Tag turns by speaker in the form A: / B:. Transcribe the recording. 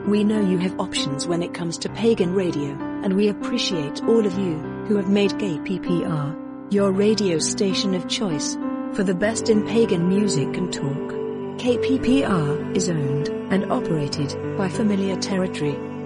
A: We know you have options when it comes to pagan radio, and we appreciate all of you who have made KPPR your radio station of choice for the best in pagan music and talk. KPPR is owned and operated by Familiar Territory.